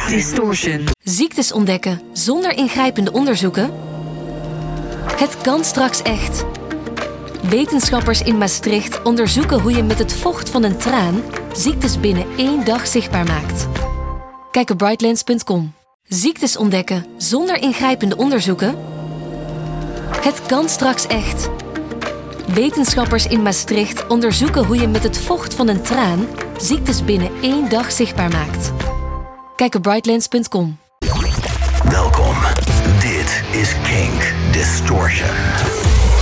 Distortion. Ziektes ontdekken zonder ingrijpende onderzoeken? Het kan straks echt. Wetenschappers in Maastricht onderzoeken hoe je met het vocht van een traan ziektes binnen 1 dag zichtbaar maakt. Kijk op brightlands.com. Ziektes ontdekken zonder ingrijpende onderzoeken? Het kan straks echt. Wetenschappers in Maastricht onderzoeken hoe je met het vocht van een traan ziektes binnen 1 dag zichtbaar maakt. Kijk op brightlands.com. Welkom. Dit is Kink Distortion.